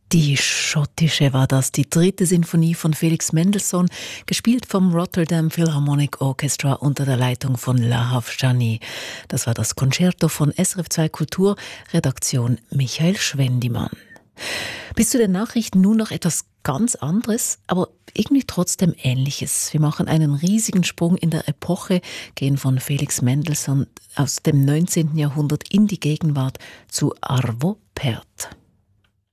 Die schottische war das, die dritte Sinfonie von Felix Mendelssohn, gespielt vom Rotterdam Philharmonic Orchestra unter der Leitung von Lahav Shani. Das war das Concerto von SRF 2 Kultur, Redaktion Michael Schwendimann. Bis zu den Nachrichten nun noch etwas ganz anderes, aber irgendwie trotzdem Ähnliches. Wir machen einen riesigen Sprung in der Epoche, gehen von Felix Mendelssohn aus dem 19. Jahrhundert in die Gegenwart zu Arvo Pärt.